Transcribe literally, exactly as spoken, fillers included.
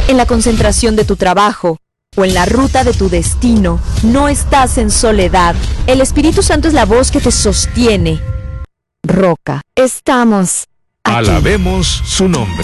En la concentración de tu trabajo o en la ruta de tu destino, no estás en soledad. El Espíritu Santo es la voz que te sostiene. Roca, estamos aquí. Alabemos su nombre.